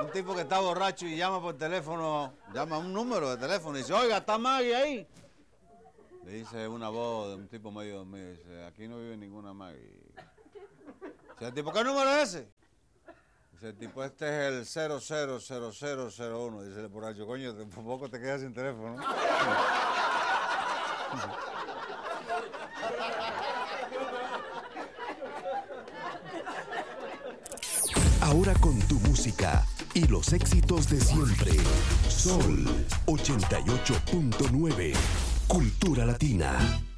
un tipo que está borracho y llama por teléfono, llama a un número de teléfono y dice, oiga, ¿está Maggie ahí? Le dice una voz de un tipo medio dormido, dice, aquí no vive ninguna Maggie. Dice el tipo, ¿qué número es ese? Dice el tipo, este es el 000001. Dice el borracho, coño, por poco te quedas sin teléfono. Ahora con tu música y los éxitos de siempre. Sol 88.9. Cultura Latina.